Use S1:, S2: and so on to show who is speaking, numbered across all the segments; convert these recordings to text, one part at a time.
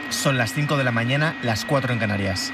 S1: Son las 5 de la mañana, las 4 en Canarias.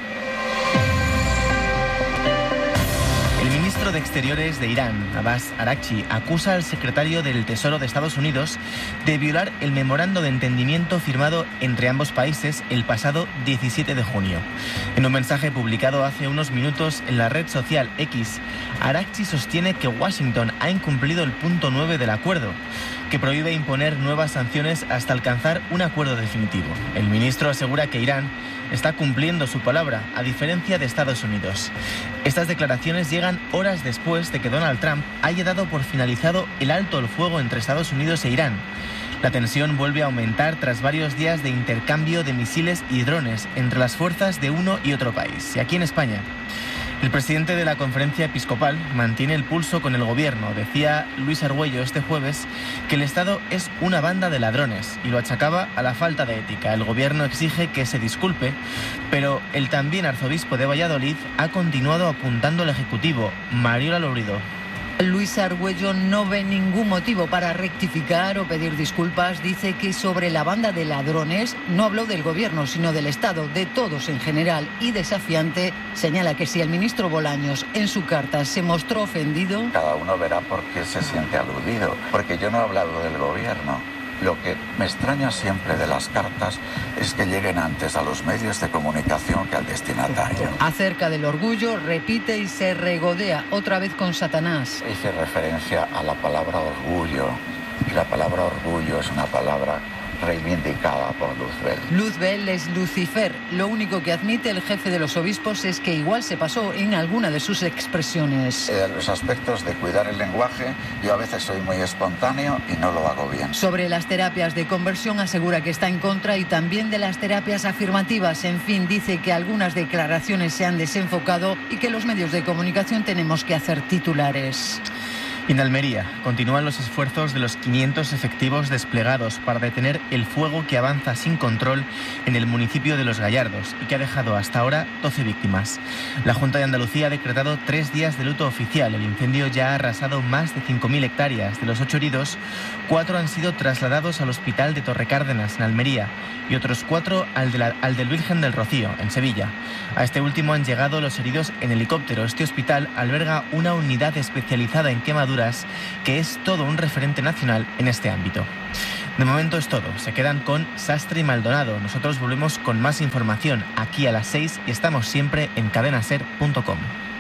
S1: El ministro de Exteriores de Irán, Abbas Araghchi, acusa al secretario del Tesoro de Estados Unidos de violar el memorando de entendimiento firmado entre ambos países el pasado 17 de junio. En un mensaje publicado hace unos minutos en la red social X, Araghchi sostiene que Washington ha incumplido el punto 9 del acuerdo, que prohíbe imponer nuevas sanciones hasta alcanzar un acuerdo definitivo. El ministro asegura que Irán está cumpliendo su palabra, a diferencia de Estados Unidos. Estas declaraciones llegan horas después de que Donald Trump haya dado por finalizado el alto el fuego entre Estados Unidos e Irán. La tensión vuelve a aumentar tras varios días de intercambio de misiles y drones entre las fuerzas de uno y otro país. Y aquí en España, el presidente de la Conferencia Episcopal mantiene el pulso con el gobierno. Decía Luis Argüello este jueves que el Estado es una banda de ladrones y lo achacaba a la falta de ética. El gobierno exige que se disculpe, pero el también arzobispo de Valladolid ha continuado apuntando al Ejecutivo, Mariola Lourido.
S2: Luis Argüello no ve ningún motivo para rectificar o pedir disculpas. Dice que sobre la banda de ladrones no habló del gobierno, sino del Estado, de todos en general. Y desafiante, señala que si el ministro Bolaños en su carta se mostró ofendido...
S3: Cada uno verá por qué se siente aludido, porque yo no he hablado del gobierno. Lo que me extraña siempre de las cartas es que lleguen antes a los medios de comunicación que al destinatario.
S2: Acerca del orgullo, repite y se regodea otra vez con Satanás.
S3: Hice referencia a la palabra orgullo, y la palabra orgullo es una palabra reivindicada por Luzbel.
S2: Luzbel es Lucifer. Lo único que admite el jefe de los obispos es que igual se pasó en alguna de sus expresiones.
S3: Los aspectos de cuidar el lenguaje, yo a veces soy muy espontáneo y no lo hago bien.
S2: Sobre las terapias de conversión asegura que está en contra y también de las terapias afirmativas. En fin, dice que algunas declaraciones se han desenfocado y que los medios de comunicación tenemos que hacer titulares.
S1: En Almería continúan los esfuerzos de los 500 efectivos desplegados para detener el fuego que avanza sin control en el municipio de Los Gallardos y que ha dejado hasta ahora 12 víctimas. La Junta de Andalucía ha decretado 3 días de luto oficial. El incendio ya ha arrasado más de 5.000 hectáreas. De los 8 heridos, 4 han sido trasladados al hospital de Torrecárdenas, en Almería, y otros 4 al del Virgen del Rocío, en Sevilla. A este último han llegado los heridos en helicóptero. Este hospital alberga una unidad especializada en quemaduras que es todo un referente nacional en este ámbito. De momento es todo. Se quedan con Sastre y Maldonado. Nosotros volvemos con más información aquí a las 6 y estamos siempre en cadenaser.com.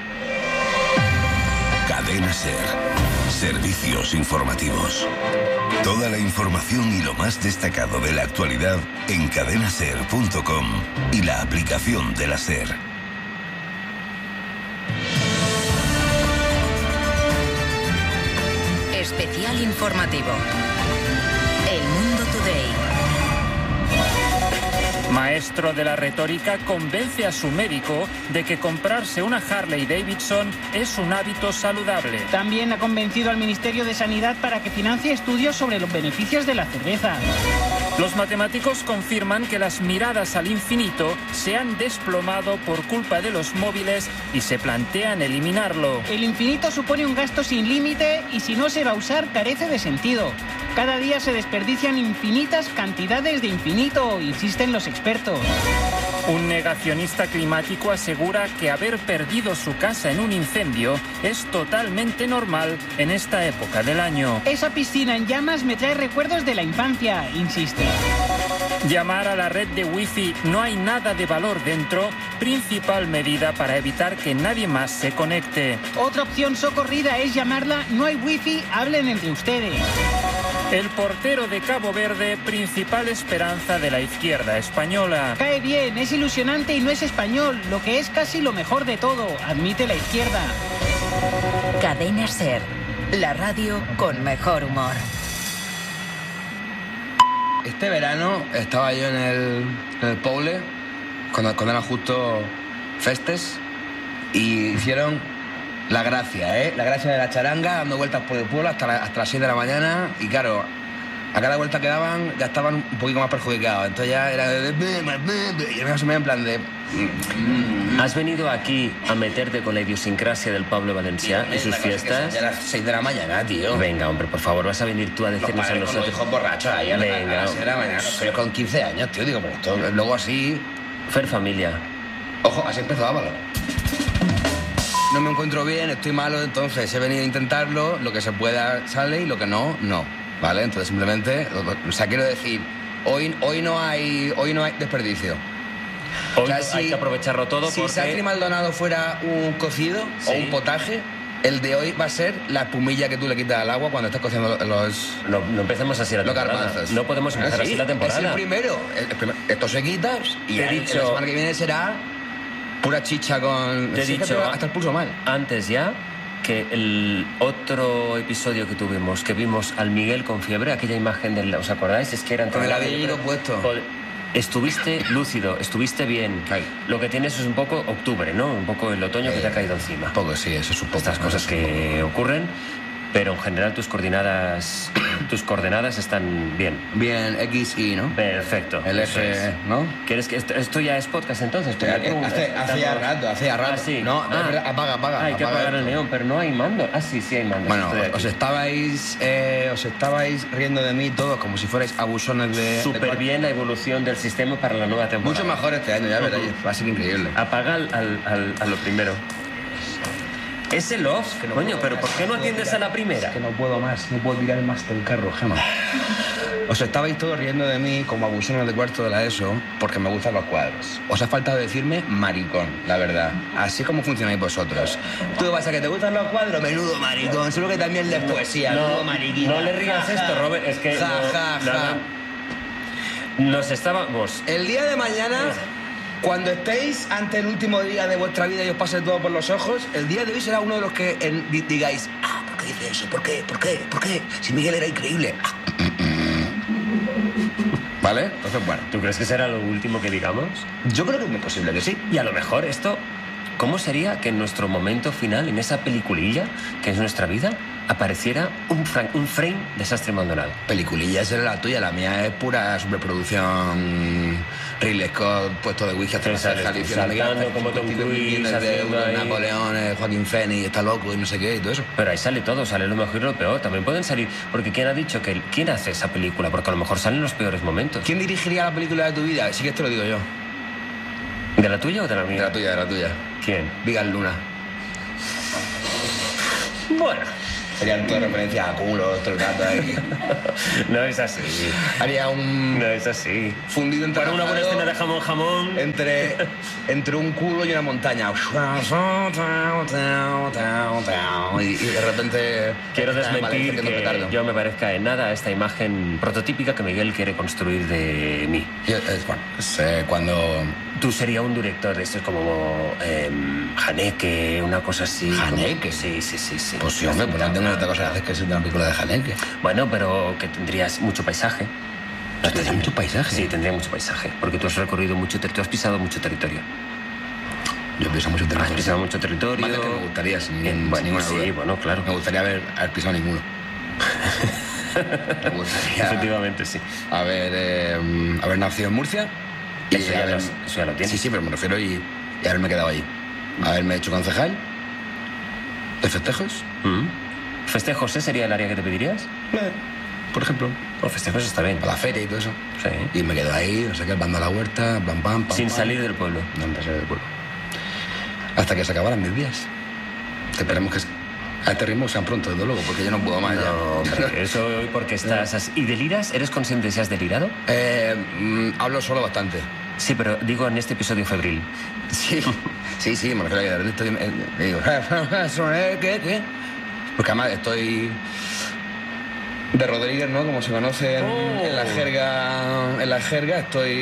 S4: Cadena Ser. Servicios informativos. Toda la información y lo más destacado de la actualidad en cadenaser.com y la aplicación de la Ser.
S5: Especial informativo. El Mundo Today.
S6: Maestro de la retórica convence a su médico de que comprarse una Harley Davidson es un hábito saludable.
S7: También ha convencido al Ministerio de Sanidad para que financie estudios sobre los beneficios de la cerveza.
S6: Los matemáticos confirman que las miradas al infinito se han desplomado por culpa de los móviles y se plantean eliminarlo.
S7: El infinito supone un gasto sin límite y si no se va a usar carece de sentido. Cada día se desperdician infinitas cantidades de infinito, insisten los expertos.
S6: Un negacionista climático asegura que haber perdido su casa en un incendio es totalmente normal en esta época del año.
S7: Esa piscina en llamas me trae recuerdos de la infancia, insiste.
S6: Llamar a la red de wifi no hay nada de valor dentro, principal medida para evitar que nadie más se conecte.
S7: Otra opción socorrida es llamarla no hay wifi, hablen entre ustedes.
S6: El portero de Cabo Verde, principal esperanza de la izquierda española.
S7: Cae bien, es ilusionante y no es español, lo que es casi lo mejor de todo, admite la izquierda.
S5: Cadena Ser, la radio con mejor humor.
S8: Este verano estaba yo en el Poble, cuando eran justo festes, y hicieron la gracia de la charanga, dando vueltas por el pueblo hasta las 6 de la mañana. Y claro, a cada vuelta que daban ya estaban un poquito más perjudicados. Entonces ya era y yo me en plan de...
S9: ¿Has venido aquí a meterte con la idiosincrasia del Pablo Valencià y sus fiestas?
S8: Ya a las 6 de la mañana, tío.
S9: Venga, hombre, por favor, vas a venir tú a decirnos a nosotros...
S8: Los hijos borrachos ahí a las 6 de la mañana. Pero con 15 años, tío, digo, pero esto luego así...
S9: Fer familia.
S8: Ojo, así empezó Ávalo. No me encuentro bien, estoy malo, entonces he venido a intentarlo, lo que se pueda sale y lo que no, no. ¿Vale? Entonces simplemente, o sea, quiero decir, hoy no hay desperdicio.
S9: Hoy hay que aprovecharlo todo
S8: si
S9: porque...
S8: Sacri Maldonado fuera un cocido o un potaje, el de hoy va a ser la espumilla que tú le quitas al agua cuando estás cociendo los...
S9: No empecemos así la temporada.
S8: Garbanzos.
S9: No podemos empezar así la temporada.
S8: Es el primero. Esto se quita y
S9: Te he dicho...
S8: la semana que viene será pura chicha con...
S9: Te he dicho...
S8: Hasta el pulso mal.
S9: Antes ya... que el otro episodio que tuvimos, que vimos al Miguel con fiebre, aquella imagen del... ¿Os acordáis? Es que eran...
S8: Con el abanico puesto.
S9: Estuviste lúcido, estuviste bien.
S8: Ay.
S9: Lo que tienes es un poco octubre, ¿no? Un poco el otoño que te ha caído encima.
S8: Un poco, sí, eso es un poco.
S9: Estas cosas que ocurren, pero en general tus coordenadas están bien.
S8: Bien, X, Y, ¿no?
S9: Perfecto.
S8: El eje, ¿no?
S9: ¿Quieres que esto ya es podcast entonces?
S8: Hace ya rato.
S9: Ah, sí.
S8: No, apaga.
S9: Hay que apagar el neón, pero no hay mando. Ah, sí hay mando.
S8: Bueno, os estabais riendo de mí todos como si fuerais abusones de...
S9: Súper bien la evolución del sistema para la nueva temporada.
S8: Mucho mejor este año, ya veréis. Va a ser increíble.
S9: Apaga a lo primero. Es el off, que no coño, pero ¿por qué no atiendes a la primera?
S8: Es que no puedo más, no puedo tirar más del carro, Gemma. Os estabais todos riendo de mí como abusones de cuarto de la ESO porque me gustan los cuadros. Os ha faltado decirme maricón, la verdad. Así como funcionáis vosotros. Tú vas a que te gustan los cuadros, menudo maricón. Solo que también lees poesía, menudo mariquín.
S9: No le rías esto, Robert, es que... Nos estábamos...
S8: El día de mañana... Cuando estéis ante el último día de vuestra vida y os pase todo por los ojos, el día de hoy será uno de los que digáis, ¿por qué dice eso? ¿Por qué? Si Miguel era increíble. ¿Vale? Entonces, bueno.
S9: ¿Tú crees que será lo último que digamos?
S8: Yo creo que es muy posible que sí.
S9: Y a lo mejor esto... ¿Cómo sería que en nuestro momento final, en esa peliculilla que es nuestra vida, apareciera un frame de Sastre Maldonado?
S8: Peliculilla esa era la tuya, la mía es pura superproducción. Ridley Scott, puesto de whisky hasta la ceja,
S9: saltando como Tom Cruise, haciendo ahí...
S8: Napoleón, Joaquín Phoenix, está loco y no sé qué y todo eso.
S9: Pero ahí sale todo, sale lo mejor y lo peor. También pueden salir... Porque ¿quién ha dicho que... ¿Quién hace esa película? Porque a lo mejor salen los peores momentos.
S8: ¿Quién dirigiría la película de tu vida? Sí que esto lo digo yo.
S9: ¿De la tuya o de la mía?
S8: De la tuya.
S9: ¿Quién?
S8: Vigas Luna.
S9: Bueno.
S8: Serían todas referencias a culo, todo el rato ahí.
S9: No es así.
S8: Haría un...
S9: No es así.
S8: Fundido entre...
S9: Para una buena escena de jamón.
S8: Entre un culo y una montaña. Y de repente...
S9: Quiero desmentir que yo me parezca en nada a esta imagen prototípica que Miguel quiere construir de mí.
S8: Cuando...
S9: Tú serías un director de estos como Haneke, una cosa así.
S8: ¿Haneke?
S9: Sí.
S8: Pues sí, hombre, pues no tengo otra cosa que hacer que ser una película de Haneke.
S9: Bueno, pero que tendrías mucho paisaje.
S8: ¿Tendría mucho paisaje?
S9: Sí, tendría mucho paisaje, porque tú has recorrido mucho territorio, tú has pisado mucho territorio.
S8: Yo piso mucho territorio.
S9: Has pisado mucho territorio.
S8: Más que me gustaría, sin ninguna duda.
S9: Sí, bueno, claro.
S8: Me gustaría haber pisado ninguno. Me gustaría...
S9: Efectivamente, sí.
S8: Haber nacido en Murcia.
S9: Eso ya lo tienes.
S8: Sí, pero me refiero y haberme quedado allí. Haberme hecho concejal de festejos.
S9: ¿Festejos sería el área que te pedirías?
S8: Por ejemplo.
S9: Pues festejos está bien.
S8: A la feria y todo eso.
S9: Sí.
S8: Y me quedo ahí, no sé qué, bando a la huerta, pam.
S9: Sin salir del pueblo.
S8: No, sin salir del pueblo. Hasta que se acabaran mis días. Que esperemos que a este ritmo sean pronto, desde luego, porque yo no puedo más.
S9: No, ya. Eso hoy porque estás así. ¿Y deliras? ¿Eres consciente de si has delirado?
S8: Hablo solo bastante.
S9: Sí, pero digo en este episodio febril.
S8: Sí, me refiero a que de repente me digo, ¿qué? Porque además estoy de Rodríguez, ¿no? Como se conoce en la jerga,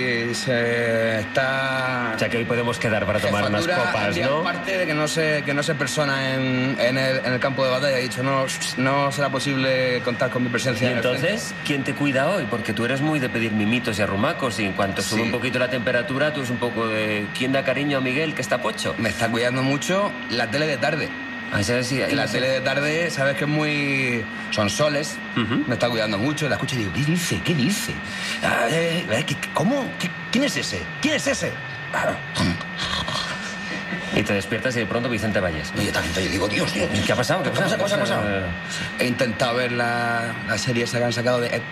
S8: está...
S9: O sea que hoy podemos quedar para tomar unas copas, ¿no?
S8: Aparte de que no se persona en el campo de batalla, he dicho, no será posible contar con mi presencia.
S9: ¿Y entonces quién te cuida hoy? Porque tú eres muy de pedir mimitos y arrumacos y en cuanto sube un poquito la temperatura, tú es un poco de... ¿Quién da cariño a Miguel que está pocho?
S8: Me está cuidando mucho la tele de tarde. Y la tele de tarde, sabes que es muy... Son soles, me está cuidando mucho, la escucho y digo, ¿qué dice? ¿Qué dice? ¿Cómo? ¿Quién es ese? ¿Quién es ese?
S9: Y te despiertas y de pronto Vicente Valles.
S8: Y yo también digo, Dios.
S9: ¿Qué ha pasado? ¿Qué ha pasado?
S8: He intentado ver la serie esa que han sacado de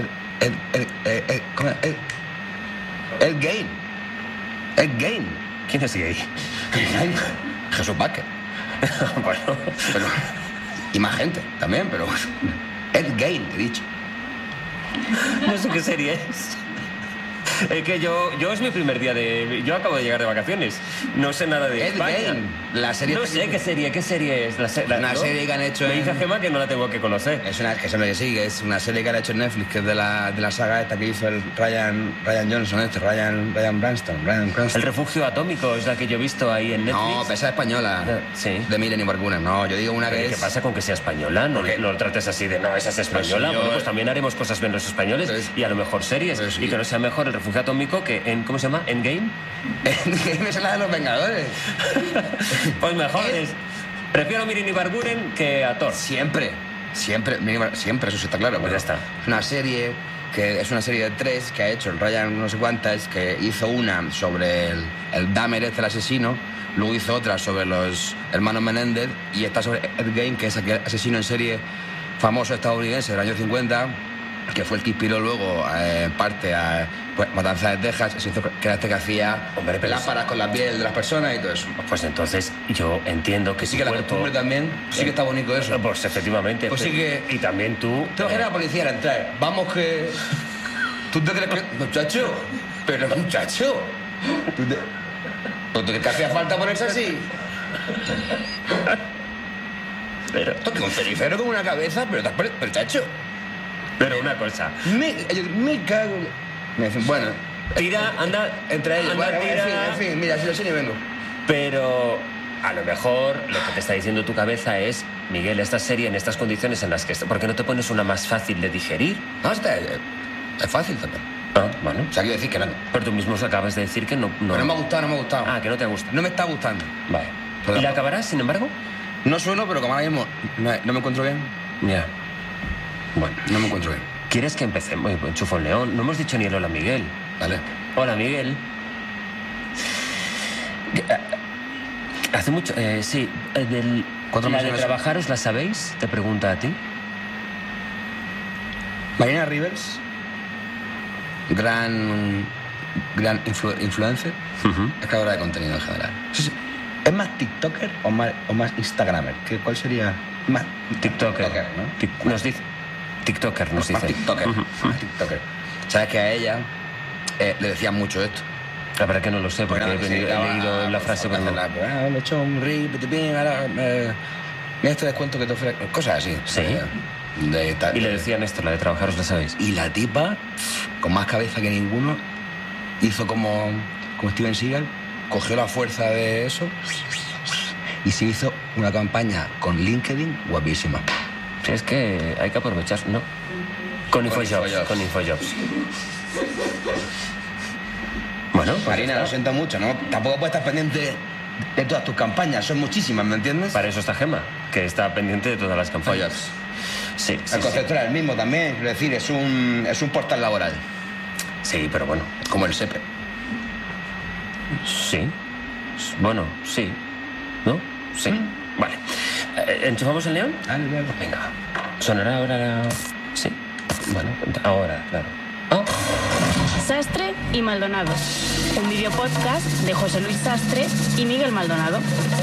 S8: Ed Gein. Ed Gein.
S9: ¿Quién es gay?
S8: Jesús Vázquez. Bueno, pero... Y más gente también, pero... Ed Gein, te he dicho.
S9: No sé qué serie es. Es que yo es mi primer día de... Yo acabo de llegar de vacaciones. No sé nada de
S8: Ed Gein, la serie...
S9: No sé qué serie es.
S8: Una serie que han hecho
S9: Me dice Gemma que no la tengo que conocer.
S8: Es una serie que han hecho en Netflix, que es de la saga esta que hizo el Ryan Johnson, Ryan Cranston.
S9: El refugio atómico es la que yo he visto ahí en Netflix.
S8: No, pero esa es española.
S9: Sí.
S8: De Miren y Barbunas. No, yo digo una que
S9: ¿Qué pasa con que sea española? No lo trates así de, no, esa es española. Bueno, pues también haremos cosas bien los españoles y a lo mejor series. Y que no sea mejor el refugio atómico que en... ¿Cómo se llama? ¿Endgame?
S8: Endgame es la de los Vengadores.
S9: Pues mejor es... Prefiero Mirin y Barburen que a Thor.
S8: Siempre, eso sí está claro.
S9: Pues ya está.
S8: Es una serie de 3 que ha hecho el Ryan no sé cuántas, que hizo una sobre el Dahmer, el asesino, luego hizo otra sobre los hermanos Menéndez y está sobre Ed Gein, que es aquel asesino en serie famoso estadounidense del año 50, que fue el que inspiró luego parte a Matanza de Texas, que era este que hacía lámparas con la piel de las personas y todo eso.
S9: Pues entonces yo entiendo que
S8: sí, que la costumbre también, sí que está bonito eso.
S9: Pues efectivamente.
S8: Pues sí que...
S9: Y también tú...
S8: Tengo que ir a la policía al entrar. Vamos que... ¿Tú te crees que...? Muchacho, pero muchacho... ¿Tú te crees que hacía falta ponerse así?
S9: Pero...
S8: Toque un cericero con una cabeza, pero muchacho...
S9: Pero una cosa...
S8: Me cago... Me dicen, bueno...
S9: Tira, anda...
S8: Entre ellos, bueno,
S9: tira...
S8: en fin, mira, si lo sé ni vengo.
S9: Pero... A lo mejor lo que te está diciendo tu cabeza es, Miguel, esta serie en estas condiciones en las que está... ¿Por qué no te pones una más fácil de digerir?
S8: No, es fácil también.
S9: Ah, bueno.
S8: O sea, quiero decir que no.
S9: Pero tú mismo acabas de decir que no...
S8: Pero no me ha gustado.
S9: Ah, que no te gusta.
S8: No me está gustando.
S9: Vale. ¿Y la acabarás, sin embargo?
S8: No suelo, pero como ahora mismo no me encuentro bien.
S9: Ya. Bueno.
S8: No me encuentro bien.
S9: ¿Quieres que empecemos? Chufón León. No hemos dicho ni el hola, Miguel.
S8: Vale.
S9: Hola, Miguel. Hace mucho... sí. ¿La de trabajar os la sabéis? Te pregunta a ti.
S8: Marina Rivers, gran influencer, es creadora de contenido en general. ¿Es más TikToker o más Instagramer? ¿Cuál sería? Más
S9: TikToker,
S8: ¿no?
S9: Nos dice... TikToker, nos dice.
S8: Más TikToker. Más TikToker. Sabes que a ella le decían mucho esto.
S9: La verdad que no lo sé, porque he leído la frase, pero no.
S8: Me he hecho un reel, mira este descuento que te ofrece. Cosas así.
S9: Sí. Y le decían esto, la de trabajar, ¿os la sabéis?
S8: Y la tipa, con más cabeza que ninguno, hizo como Steven Seagal, cogió la fuerza de eso y se hizo una campaña con LinkedIn guapísima.
S9: Sí, es que hay que aprovechar, ¿no? Con InfoJobs. Bueno, pues
S8: Marina, lo siento mucho, ¿no? Tampoco puedes estar pendiente de todas tus campañas, son muchísimas, ¿me entiendes?
S9: Para eso está Gemma, que está pendiente de todas las campañas. Sí.
S8: El concepto era el mismo también, quiero decir, es un portal laboral.
S9: Sí, pero bueno.
S8: Como el SEPE.
S9: Sí. Bueno, sí. ¿No? Sí. Vale. ¿Enchufamos el león? Venga. ¿Sonará ahora? Sí. Bueno, ahora, claro. ¿Oh?
S10: Sastre y Maldonado. Un videopodcast de José Luis Sastre y Miguel Maldonado.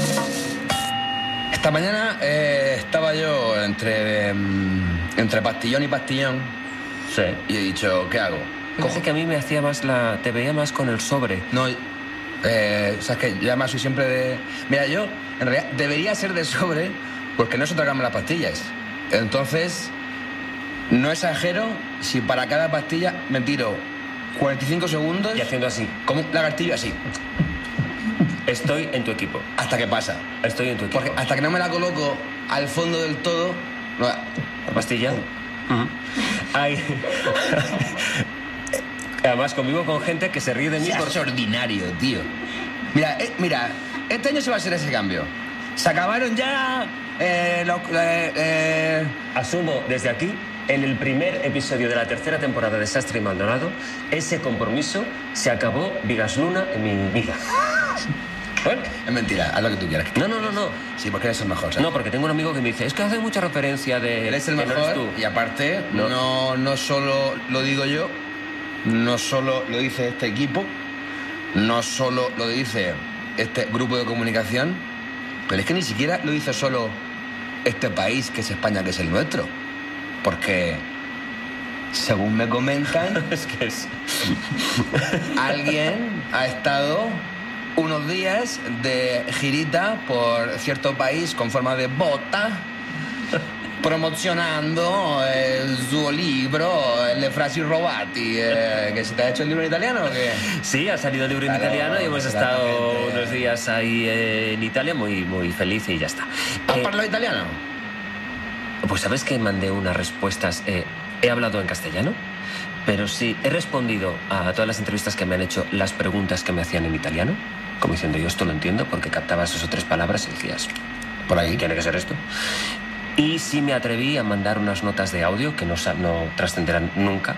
S8: Esta mañana estaba yo entre pastillón y pastillón.
S9: Sí.
S8: Y he dicho, ¿qué hago?
S9: Cojo que a mí me hacía más te veía más con el sobre.
S8: No, sabes que yo además soy siempre de... Mira, yo en realidad debería ser de sobre porque no sé tragarme las pastillas. Entonces, no exagero si para cada pastilla me tiro 45 segundos...
S9: Y haciendo así.
S8: Como un lagartillo así.
S9: Estoy en tu equipo.
S8: ¿Hasta qué pasa?
S9: Estoy en tu equipo.
S8: Porque hasta que no me la coloco al fondo del todo...
S9: ¿La pastilla? Ay... Además, convivo con gente que se ríe de mí.
S8: Es ordinario, tío. Mira, este año se va a hacer ese cambio. Se acabaron ya...
S9: Asumo desde aquí, en el primer episodio de la tercera temporada de Sastre y Maldonado, ese compromiso se acabó vigas luna en mi vida. Bueno,
S8: es mentira, haz lo que tú quieras.
S9: No.
S8: Sí, porque eres el mejor, ¿sabes?
S9: No, porque tengo un amigo que me dice, es que hace mucha referencia de...
S8: Él es el mejor, no eres tú. Y aparte, no solo lo digo yo, no solo lo dice este equipo, no solo lo dice este grupo de comunicación, pero es que ni siquiera lo dice solo este país, que es España, que es el nuestro. Porque, según me comentan,
S9: es que es...
S8: alguien ha estado unos días de girita por cierto país con forma de bota, promocionando su libro, Le frasi robati. ¿Que se te ha hecho el libro en italiano o qué?
S9: Sí, ha salido el libro en italiano y hemos estado unos días ahí en Italia muy, muy feliz y ya está.
S8: ¿Has hablado italiano?
S9: Pues sabes que mandé unas respuestas. He hablado en castellano, pero sí he respondido a todas las entrevistas que me han hecho las preguntas que me hacían en italiano, como diciendo, yo esto lo entiendo, porque captabas 2 o 3 palabras y decías, por ahí tiene que ser esto. Y sí me atreví a mandar unas notas de audio que no trascenderán nunca,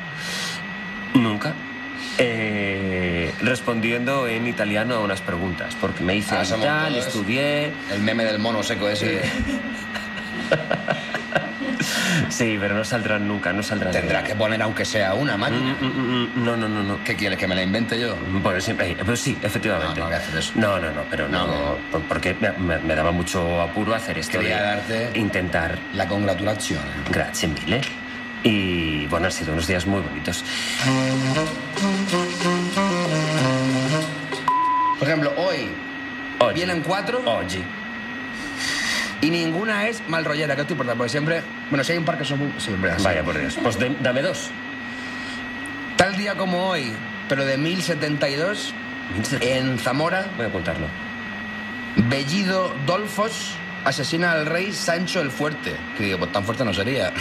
S9: respondiendo en italiano a unas preguntas, porque me hice tal, estudié...
S8: El meme del mono seco ese.
S9: Sí, pero no saldrán nunca, no saldrán.
S8: Tendrás que poner aunque sea una máquina.
S9: No.
S8: ¿Qué quieres, que me la invente yo?
S9: Bueno, siempre, pues sí, efectivamente.
S8: No voy a hacer eso.
S9: No, pero no, porque me daba mucho apuro hacer esto.
S8: Quería darte
S9: intentar
S8: la congratulación.
S9: Grazie mille. Y bueno, han sido unos días muy bonitos.
S8: Por ejemplo, hoy vienen 4.
S9: Oggi.
S8: Y ninguna es mal rollera, que esto importa, porque siempre... Bueno, si hay un par que son muy... Siempre así.
S9: Vaya por Dios. Pues dame 2.
S8: Tal día como hoy, pero de 1072, en Zamora...
S9: Voy a apuntarlo.
S8: Bellido Dolfos asesina al rey Sancho el Fuerte. Que digo, pues tan fuerte no sería.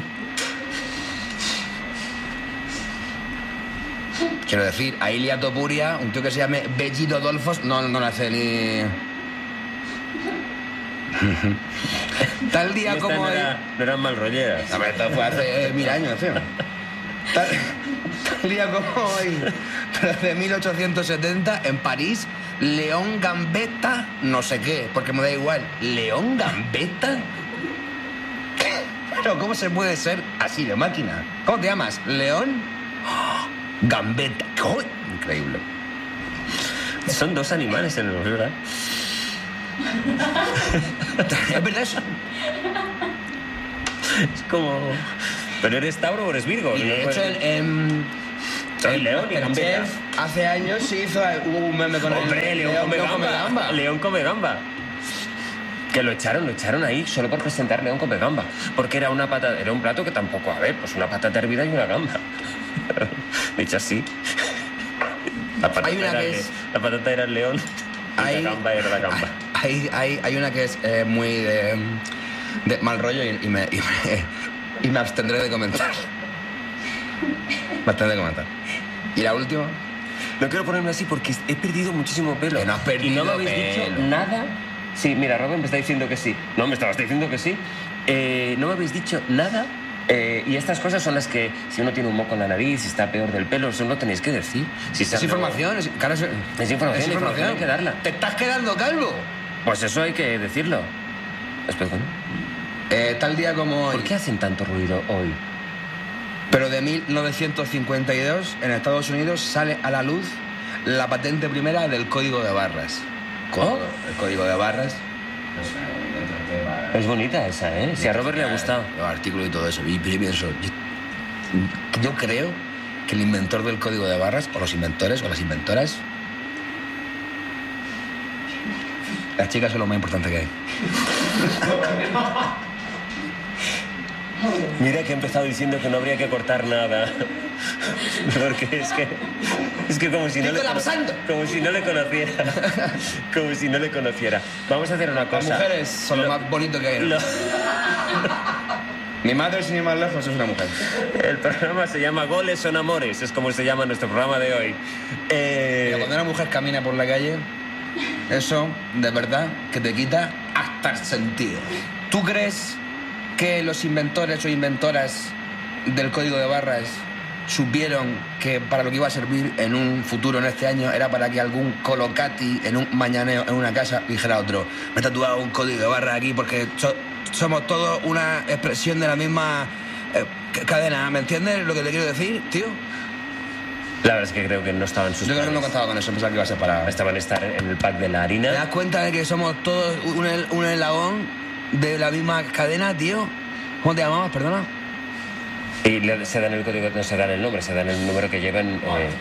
S8: Quiero decir, a Ilia Topuria, un tío que se llame Bellido Dolfos, no le hace ni... Tal día como hoy...
S9: No eran mal rolleras.
S8: A ver, esto fue hace 1000 años, tío. Tal día como hoy, pero de 1870, en París, León Gambetta, no sé qué, porque me da igual. ¿León Gambetta? Pero ¿cómo se puede ser así de máquina? ¿Cómo te llamas? ¿León? Gambetta. ¡Oh! Increíble.
S9: Son 2 animales en el ¿verdad?
S8: Es verdad eso.
S9: Es como... ¿Pero eres Tauro o eres Virgo?
S8: Y de hecho,
S9: el León y Gambetta.
S8: Hace años se hubo un meme con
S9: Hombre, León come gamba. León come gamba. Que lo echaron ahí solo por presentar León come gamba. Porque era un plato que tampoco, a ver, pues una patata hervida y una gamba. Dicho así. La patata era el león y la gamba era la gamba.
S8: Hay una que es muy de mal rollo y me abstendré de comentar. ¿Y la última?
S9: No quiero ponerme así porque he perdido muchísimo pelo.
S8: Que no has perdido
S9: y no me habéis dicho nada. Sí, mira, Robin me está diciendo que sí. No, me estabas diciendo que sí. No me habéis dicho nada. Y estas cosas son las que, si uno tiene un moco en la nariz, si está peor del pelo, eso no tenéis que decir. Si
S8: es información,
S9: es información, hay que darla.
S8: ¿Te estás quedando calvo?
S9: Pues eso hay que decirlo. Espera, ¿no?
S8: Tal día como hoy.
S9: ¿Por qué hacen tanto ruido hoy?
S8: Pero de 1952, en Estados Unidos, sale a la luz la patente primera del código de barras. El código de barras.
S9: Es bonita esa, ¿eh? Si a Robert le ha gustado.
S8: Los artículos y todo eso. Y pienso, yo creo que el inventor del código de barras, o los inventores, o las inventoras, las chicas son lo más importante que hay.
S9: Mira que he empezado diciendo que no habría que cortar nada. Porque es que como si no le conociera. Como si no le conociera. Vamos a hacer una cosa.
S8: Las mujeres son lo más bonito que hay. Mi madre, sin ir más lejos, es una mujer.
S9: El programa se llama Goles son amores. Es como se llama nuestro programa de hoy.
S8: Mira, cuando una mujer camina por la calle, eso, de verdad, que te quita hasta el sentido. ¿Tú crees que los inventores o inventoras del código de barras supieron que para lo que iba a servir en un futuro, en este año, era para que algún colocati en un mañaneo en una casa dijera a otro: me he tatuado un código de barras aquí porque somos todos una expresión de la misma cadena? ¿Me entiendes lo que te quiero decir, tío?
S9: La verdad es que creo que no estaban sus
S8: Yo creo que no contaba con eso, pensaba que iba a ser para...
S9: Estaban en el pack de la harina.
S8: ¿Te das cuenta de que somos todos un eslabón de la misma cadena, tío? ¿Cómo te llamabas, perdona?
S9: Y se dan el código, no se dan el nombre, se dan el número que llevan.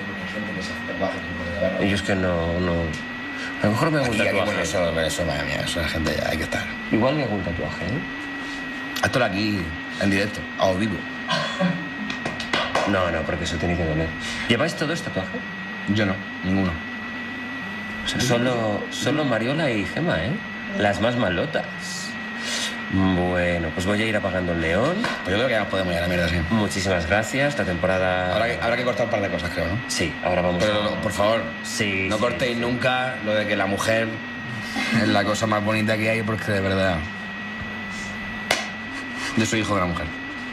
S9: Yo es que no. A lo mejor me hago un tatuaje.
S8: Bueno, eso, madre mía, eso la gente ya hay que estar.
S9: Igual me hago un tatuaje, ¿eh?
S8: Hazlo aquí, en directo, a vivo.
S9: No, porque eso tiene que doler. ¿Lleváis todos tatuaje?
S8: Yo no, ninguno.
S9: O sea, solo Mariola y Gema, ¿eh? Las más malotas. Bueno, pues voy a ir apagando el neón.
S8: Pues yo creo que ya nos podemos ir a la mierda, sí.
S9: Muchísimas gracias, la temporada...
S8: Habrá que cortar un par de cosas, creo, ¿no?
S9: Sí, ahora vamos
S8: Pero por favor, no cortéis nunca lo de que la mujer es la cosa más bonita que hay, porque de verdad... Yo soy hijo de una mujer.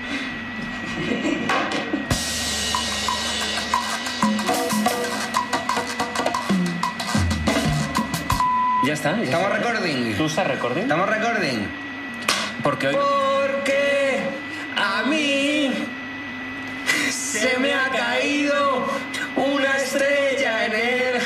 S9: Ya está.
S8: ¿Estamos recording?
S9: ¿Tú estás recording?
S8: ¿Estamos recording?
S9: Porque
S8: a mí se me ha caído una estrella en el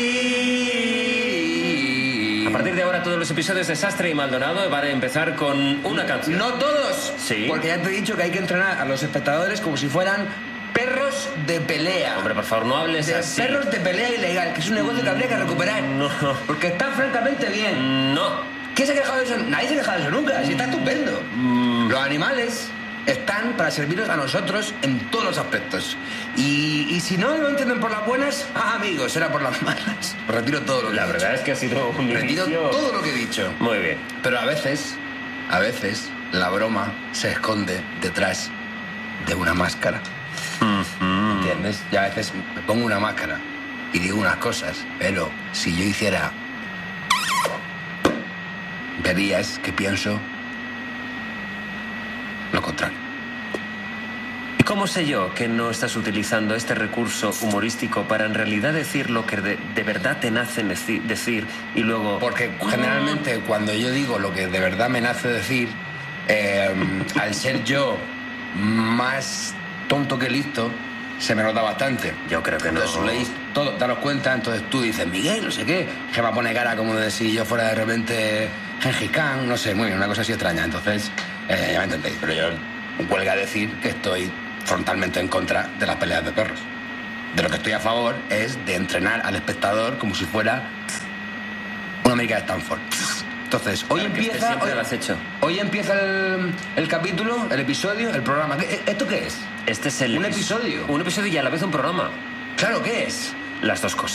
S8: jardín.
S9: A partir de ahora todos los episodios de Sastre y Maldonado van a empezar con una canción.
S8: No todos.
S9: Sí.
S8: Porque ya te he dicho que hay que entrenar a los espectadores como si fueran perros de pelea.
S9: Hombre, por favor, no hables así.
S8: Perros de pelea ilegal, que es un negocio que habría que recuperar.
S9: No.
S8: Porque está francamente bien.
S9: No.
S8: ¿Quién se ha quejado de eso? Nadie se ha quejado de eso nunca. Si está estupendo. Los animales están para servirnos a nosotros en todos los aspectos. Y si no lo entienden por las buenas, amigos, será por las malas. Retiro todo lo que he dicho.
S9: La verdad es que ha sido un
S8: Retiro
S9: inicio...
S8: todo lo que he dicho.
S9: Muy bien.
S8: Pero a veces, la broma se esconde detrás de una máscara. ¿Entiendes? Y a veces me pongo una máscara y digo unas cosas, pero si yo hiciera... verías que pienso lo contrario.
S9: ¿Y cómo sé yo que no estás utilizando este recurso humorístico para en realidad decir lo que de verdad te nace decir y luego...
S8: Porque generalmente cuando yo digo lo que de verdad me nace decir, al ser yo más tonto que listo, se me nota bastante.
S9: Yo creo que no.
S8: Entonces leéis todo, daros cuenta, entonces tú dices, Miguel, no sé qué, que me pone cara como de si yo fuera de repente Gengis Khan, no sé, muy bien, una cosa así extraña. Entonces, ya me entendéis, pero yo huelga decir que estoy frontalmente en contra de las peleas de perros. De lo que estoy a favor es de entrenar al espectador como si fuera una América de Stanford. Entonces, hoy empieza... Hoy empieza el capítulo, el episodio, el programa. ¿Esto qué es?
S9: Este es un episodio. Un episodio y a la vez un programa.
S8: Claro, ¿qué es?
S9: Las dos cosas.